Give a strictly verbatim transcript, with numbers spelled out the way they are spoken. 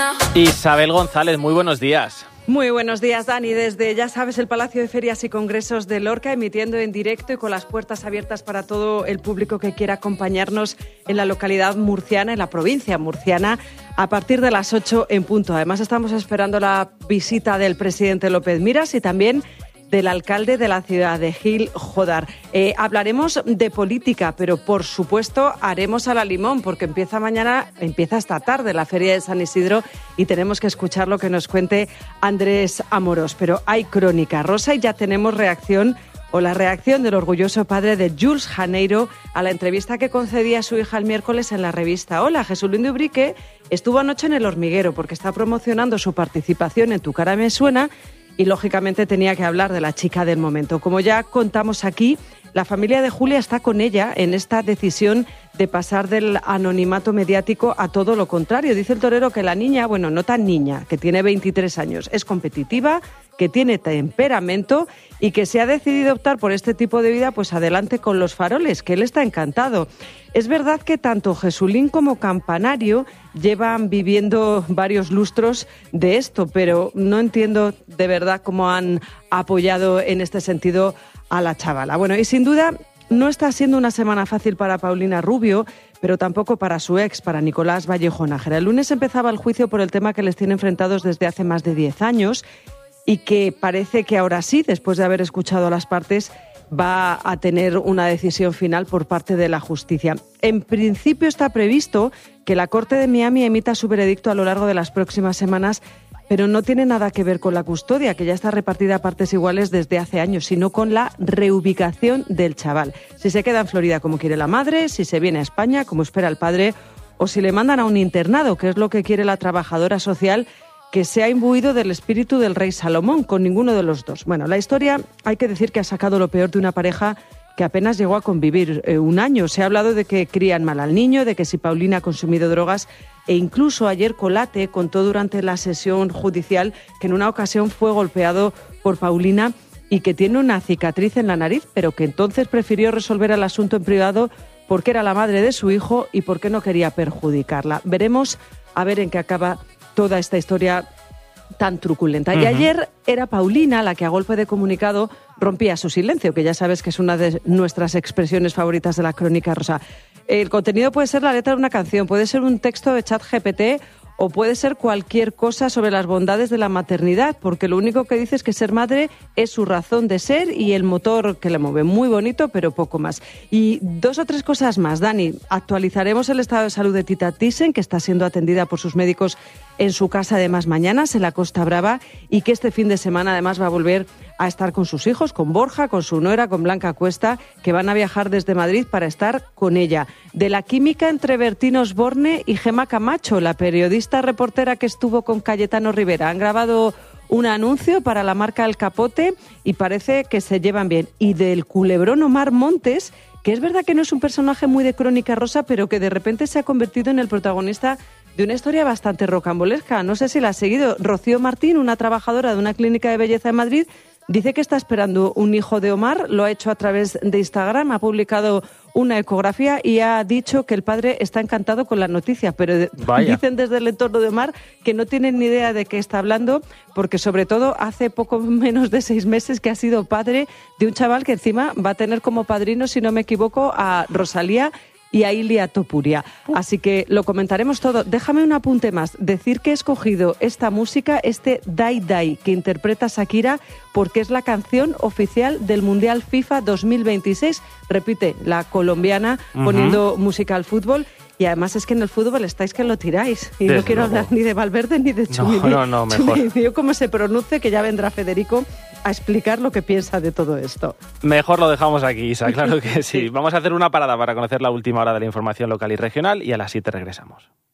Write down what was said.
Isabel González, muy buenos días. Muy buenos días, Dani. Desde, ya sabes, el Palacio de Ferias y Congresos de Lorca, emitiendo en directo y con las puertas abiertas para todo el público que quiera acompañarnos en la localidad murciana, en la provincia murciana, a partir de las ocho en punto. Además, estamos esperando la visita del presidente López Miras y también del alcalde de la ciudad, de Gil Jodar. Eh, hablaremos de política, pero por supuesto haremos a la limón, porque empieza mañana, empieza esta tarde la Feria de San Isidro y tenemos que escuchar lo que nos cuente Andrés Amorós. Pero hay crónica rosa y ya tenemos reacción, o la reacción del orgulloso padre de Jules Janeiro a la entrevista que concedía a su hija el miércoles en la revista Hola. Jesulín de Ubrique estuvo anoche en El Hormiguero porque está promocionando su participación en Tu cara me suena, y lógicamente tenía que hablar de la chica del momento. Como ya contamos aquí, la familia de Julia está con ella en esta decisión de pasar del anonimato mediático a todo lo contrario. Dice el torero que la niña, bueno, no tan niña, que tiene veintitrés años, es competitiva, que tiene temperamento y que se ha decidido optar por este tipo de vida, pues adelante con los faroles, que él está encantado. Es verdad que tanto Jesulín como Campanario llevan viviendo varios lustros de esto, pero no entiendo de verdad cómo han apoyado en este sentido a la chavala. Bueno, y sin duda no está siendo una semana fácil para Paulina Rubio, pero tampoco para su ex, para Nicolás Vallejo Nájera. El lunes empezaba el juicio por el tema que les tiene enfrentados desde hace más de diez años y que parece que ahora sí, después de haber escuchado a las partes, va a tener una decisión final por parte de la justicia. En principio está previsto que la Corte de Miami emita su veredicto a lo largo de las próximas semanas, pero no tiene nada que ver con la custodia, que ya está repartida a partes iguales desde hace años, sino con la reubicación del chaval. Si se queda en Florida como quiere la madre, si se viene a España como espera el padre, o si le mandan a un internado, que es lo que quiere la trabajadora social, que se ha imbuido del espíritu del rey Salomón, con ninguno de los dos. Bueno, la historia hay que decir que ha sacado lo peor de una pareja que apenas llegó a convivir eh, un año. Se ha hablado de que crían mal al niño, de que si Paulina ha consumido drogas, e incluso ayer Colate contó durante la sesión judicial que en una ocasión fue golpeado por Paulina y que tiene una cicatriz en la nariz, pero que entonces prefirió resolver el asunto en privado porque era la madre de su hijo y porque no quería perjudicarla. Veremos a ver en qué acaba toda esta historia tan truculenta. Uh-huh. Y ayer era Paulina la que a golpe de comunicado rompía su silencio, que ya sabes que es una de nuestras expresiones favoritas de la crónica rosa. El contenido puede ser la letra de una canción, puede ser un texto de ChatGPT o puede ser cualquier cosa sobre las bondades de la maternidad, porque lo único que dice es que ser madre es su razón de ser y el motor que le mueve. Muy bonito, pero poco más. Y dos o tres cosas más, Dani. Actualizaremos el estado de salud de Tita Thyssen, que está siendo atendida por sus médicos en su casa de Más Mañanas, en la Costa Brava, y que este fin de semana además va a volver a estar con sus hijos, con Borja, con su nuera, con Blanca Cuesta, que van a viajar desde Madrid para estar con ella. De la química entre Bertín Osborne y Gemma Camacho, la periodista reportera que estuvo con Cayetano Rivera. Han grabado un anuncio para la marca El Capote y parece que se llevan bien. Y del culebrón Omar Montes, que es verdad que no es un personaje muy de crónica rosa, pero que de repente se ha convertido en el protagonista de una historia bastante rocambolesca. No sé si la has seguido. Rocío Martín, una trabajadora de una clínica de belleza en Madrid, dice que está esperando un hijo de Omar, lo ha hecho a través de Instagram, ha publicado una ecografía y ha dicho que el padre está encantado con la noticia, pero Vaya. dicen desde el entorno de Omar que no tienen ni idea de qué está hablando, porque sobre todo hace poco menos de seis meses que ha sido padre de un chaval que encima va a tener como padrino, si no me equivoco, a Rosalía y a Ilia Topuria. Así que lo comentaremos todo. Déjame un apunte más. Decir que he escogido esta música, este Dai Dai, que interpreta Shakira, porque es la canción oficial del Mundial FIFA dos mil veintiséis. Repite, la colombiana uh-huh. poniendo música al fútbol. Y además es que en el fútbol estáis que lo tiráis. Y Desde no quiero luego. hablar ni de Valverde ni de Chumini. No, no, no, mejor. Chumini, cómo se pronuncie, que ya vendrá Federico a explicar lo que piensa de todo esto. Mejor lo dejamos aquí, Isa, claro que sí. Vamos a hacer una parada para conocer la última hora de la información local y regional y a las siete regresamos.